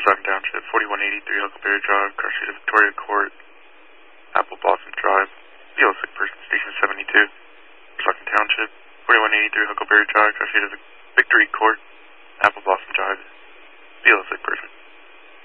Coxsackie Township, 4183 Huckleberry Drive, cross street of Victoria Court, Apple Blossom Drive, BL sick person, Station 72. Coxsackie Township, 4183 Huckleberry Drive, cross street of Victory Court, Apple Blossom Drive, BL sick person.